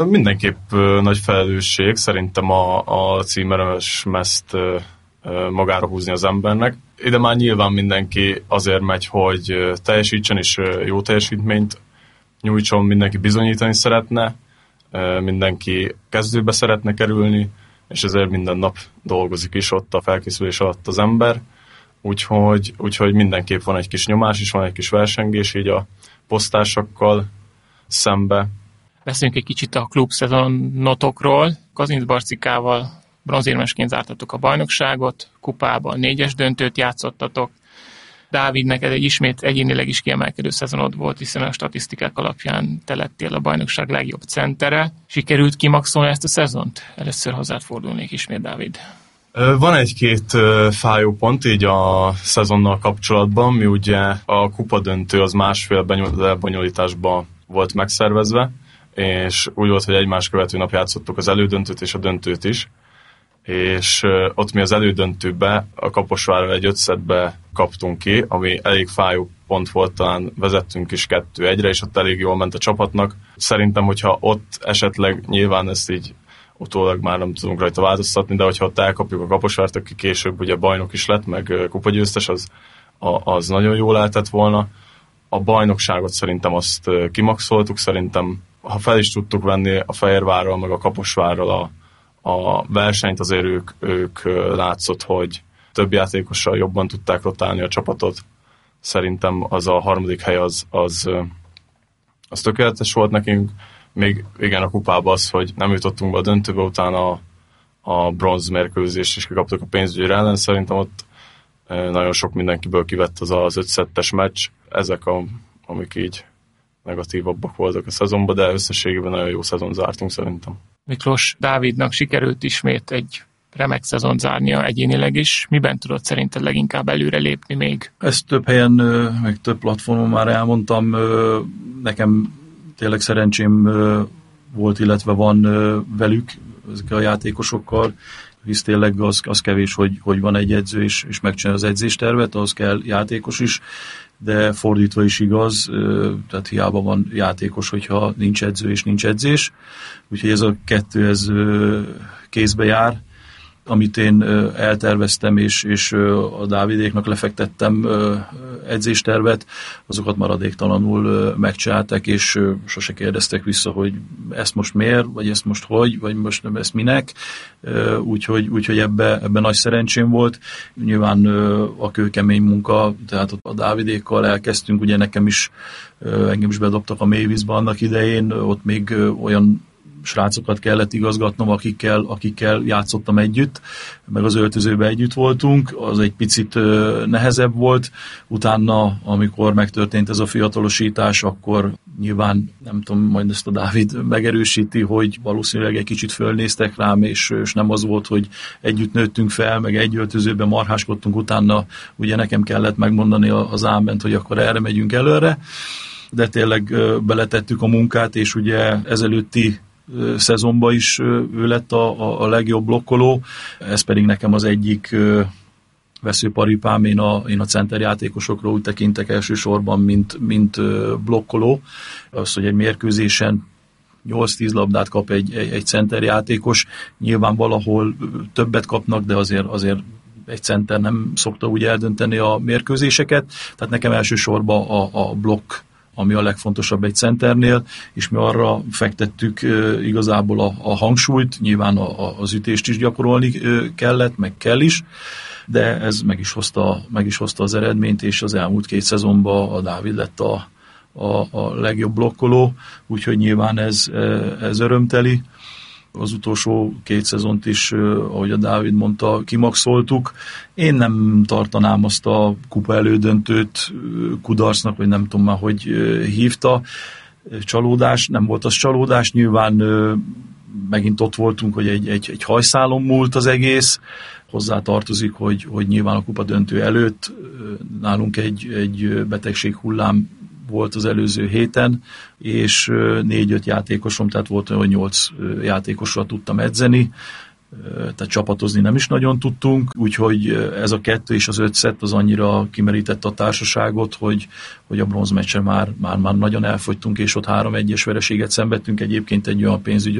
Mindenképp nagy felelősség szerintem a címeres mezt magára húzni az embernek. Ide már nyilván mindenki azért megy, hogy teljesítsen és jó teljesítményt nyújtson, mindenki bizonyítani szeretne, mindenki kezdőbe szeretne kerülni, és ezért minden nap dolgozik is ott a felkészülés alatt az ember. Úgyhogy mindenképp van egy kis nyomás is, van egy kis versengés így a posztársakkal szembe. Beszéljünk egy kicsit a klub szezonotokról. Kazinc Barcikával bronzérmesként zártatok a bajnokságot, kupában 4-es döntőt játszottatok. Dávid, neked egy ismét egyénileg is kiemelkedő szezonod volt, hiszen a statisztikák alapján te lettél a bajnokság legjobb centere. Sikerült kimaxolni ezt a szezont? Először hozzád fordulnék ismét, Dávid. Van egy-két fájó pont így a szezonnal kapcsolatban, mi ugye a kupadöntő az másfél lebonyolításban volt megszervezve, és úgy volt, hogy egymás követő nap játszottuk az elődöntőt és a döntőt is, és ott mi az elődöntőbe a Kaposvárral egy 5-szettbe kaptunk ki, ami elég fájó pont volt, talán vezettünk is 2-1-re, és ott elég jól ment a csapatnak. Szerintem, hogyha ott esetleg nyilván ezt így utólag már nem tudunk rajta változtatni, de hogyha ott elkapjuk a Kaposvárt, aki később ugye bajnok is lett, meg kupagyőztes, az nagyon jól lehetett volna. A bajnokságot szerintem azt kimaxoltuk, szerintem ha fel is tudtuk venni a Fehérvárral, meg a Kaposvárral a versenyt, azért ők látszott, hogy több játékossal jobban tudták rotálni a csapatot. Szerintem az a harmadik hely az tökéletes volt nekünk. Még igen, a kupában az, hogy nem jutottunk be a döntőbe, utána a bronz mérkőzést is kikaptuk a pénzügyre ellen. Szerintem ott nagyon sok mindenkiből kivett az 5-szettes meccs. Ezek amik így negatívabbak voltak a szezonban, de összességében nagyon jó szezon zártunk szerintem. Miklós, Dávidnak sikerült ismét egy remek szezont zárnia egyénileg is. Miben tudod szerinted leginkább előre lépni még? Ezt több helyen, meg több platformon már elmondtam. Nekem tényleg szerencsém volt, illetve van velük, ezekkel a játékosokkal, hisz tényleg az kevés, hogy van egy edző és megcsinálja az edzéstervet, az kell játékos is, de fordítva is igaz, tehát hiába van játékos, hogyha nincs edző és nincs edzés. Úgyhogy ez a kettő ez kézbe jár, amit én elterveztem, és a Dávidéknak lefektettem edzéstervet, azokat maradéktalanul megcsinálták, és sose kérdeztek vissza, hogy ezt most miért, vagy ezt most hogy, vagy most nem ezt minek, úgyhogy ebbe nagy szerencsém volt. Nyilván a kőkemény munka, tehát a Dávidékkal elkezdtünk, ugye engem is bedobtak a mélyvízbe annak idején, ott még olyan srácokat kellett igazgatnom, akikkel játszottam együtt, meg az öltözőben együtt voltunk, az egy picit nehezebb volt. Utána, amikor megtörtént ez a fiatalosítás, akkor nyilván, nem tudom, majd ezt a Dávid megerősíti, hogy valószínűleg egy kicsit fölnéztek rám, és nem az volt, hogy együtt nőttünk fel, meg egy öltözőben marháskodtunk, utána ugye nekem kellett megmondani az áment, hogy akkor erre megyünk előre, de tényleg beletettük a munkát, és ugye ezelőtti szezonban is ő lett a legjobb blokkoló, ez pedig nekem az egyik veszőparipám, én a centerjátékosokról úgy tekintek elsősorban, mint blokkoló. Az, hogy egy mérkőzésen 8-10 labdát kap egy centerjátékos, nyilván valahol többet kapnak, de azért egy center nem szokta úgy eldönteni a mérkőzéseket, tehát nekem elsősorban a blokk, ami a legfontosabb egy centernél, és mi arra fektettük igazából a hangsúlyt, nyilván az ütést is gyakorolni kellett, meg kell is, de ez meg is hozta az eredményt, és az elmúlt 2 szezonban a Dávid lett a legjobb blokkoló, úgyhogy nyilván ez örömteli. Az utolsó 2 szezont is, ahogy a Dávid mondta, kimaxoltuk. Én nem tartanám azt a kupa elődöntőt kudarcnak, vagy nem tudom már, hogy hívta. Csalódás, nem volt az csalódás, nyilván megint ott voltunk, hogy egy hajszálon múlt az egész. Hozzá tartozik, hogy nyilván a kupa döntő előtt nálunk egy betegség hullám volt az előző héten, és 4-5 játékosom, tehát volt olyan, hogy 8 játékosra tudtam edzeni. tehát csapatozni nem is nagyon tudtunk, úgyhogy ez a 2 és az 5 szett az annyira kimerítette a társaságot, hogy a bronzmeccsen már nagyon elfogytunk, és ott 3-1-es vereséget szenvedtünk, egyébként egy olyan pénzügy